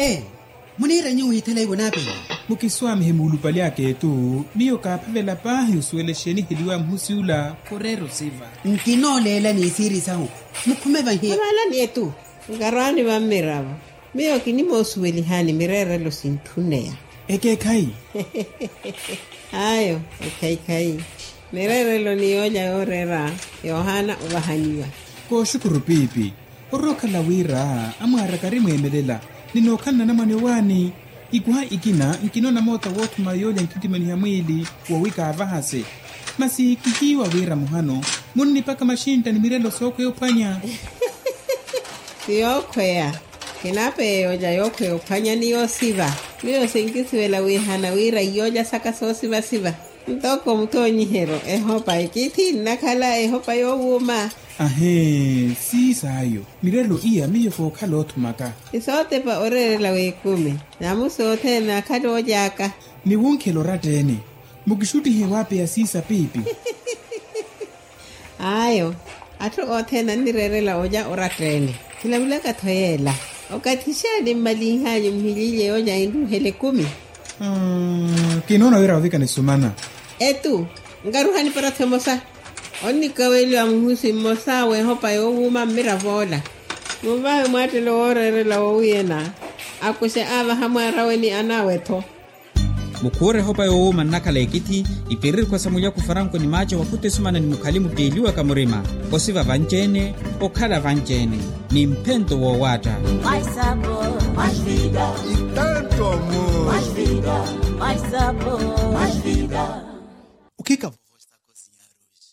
munira nyu hitela ibonape mukiswami hemulu pali yake tu miyo kapavela pahi usuelesheni hiliwa mhusiula korero siva nkinolela ni siri sahu mukhumeva hi abala nietu ngarani ba miraba miyo kinimo usueli hani mirere lo sintuneya eke kai ayo kai mirere lo nioja orera Yohana ubahaniwa ko shukuru pipi oroka la wira amwara karimu emelela ninokana na mwane wani igwa ikina nkinona mota wotu mayoja nkitimani ya mwili wawika avahase masi kihiwa wira muhano muni paka mashinta ni mirelo soko yopanya siyokwea kinape yoja yokwe upanya niyo siva miyo singisiwela wihana wira yoja saka so siva mtoko mtonyihero ehopa ikiti nakala ehopa yowuma ahe sisayo mirelo iya miyo fokalo tumaka isote pa orerela wekume namusote nakalo jaka ni wonkelo ratene mukishuti hewape ya sisa pipi ayo ato otena nirerela oja oratene kila mulaka thoyela okatishani malinhayo mhilile oja indu hele 10 kinona wira wavika ni sumana etu ngaruhani para temosa onni kaweli amhusi mosawe hopa yowuma miravola mubahe mwatelo orerela wuyena akuse ava hamwaraweni anawetho mukure hopa yowuma nakala ekiti iperiri kwa samulia kufaranko ni macho wakute sumana ni mukalimu deliwa kamurima osiva vanjene okhala vanjene ni mpento wo wata mais sabor, mais vida e tanto amor, mais vida, mais sabor, mais vida. O que a vovó está a cozinhar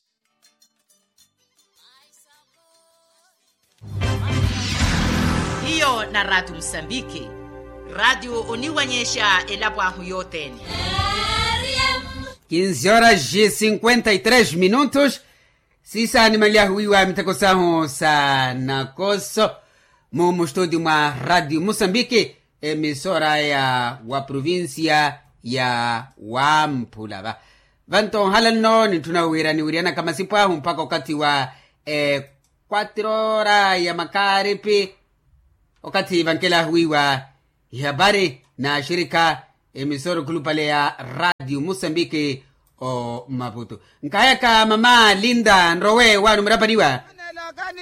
hoje? Iyo na Radio Msambiki, radio uniwanyesha elabwahu yoteni 15h53 sisa animalia huiwa mitakosaho sana koso mumu studio mwa Radio Msambiki emisora ya wa provincia ya Wampulava vanto halano ni tunawira ni wiriana kama sipahu mpaka wakati wa 4 hora ya makaripi wakati vankela huiwa habari na shirika emisoro kulupale ya Radio Msambiki o Maputo nkayaka mama Linda Nrowe wanu mrapaniwa